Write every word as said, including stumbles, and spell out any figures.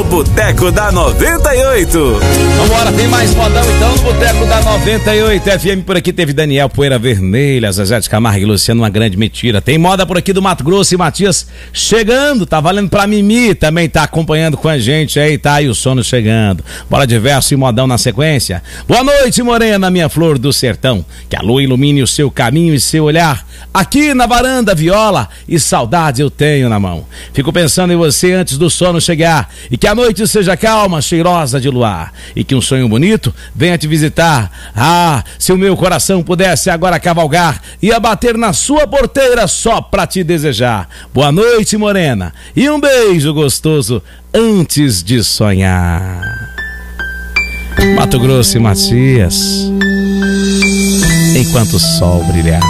no Boteco da noventa e oito. Vambora, tem mais modão então no Boteco da noventa e oito F M. Por aqui teve Daniel Poeira Vermelha, Zezé de Camargo e Luciano, uma grande mentira. Tem moda por aqui do Mato Grosso e Matias chegando, tá valendo pra Mimi, também tá acompanhando com a gente aí, tá aí o sono chegando. Bora de verso e modão na sequência. Boa noite, morena, minha flor do sertão, que a lua ilumine o seu caminho e seu olhar. Aqui na varanda, viola e saudade eu tenho na mão. Fico pensando em você antes do sono chegar, e que a noite seja calma, cheirosa de luar, e que um sonho bonito venha te visitar. Ah, se o meu coração pudesse agora cavalgar, ia bater na sua porteira só pra te desejar. Boa noite, morena, e um beijo gostoso antes de sonhar. Mato Grosso e Matias, enquanto o sol brilhar.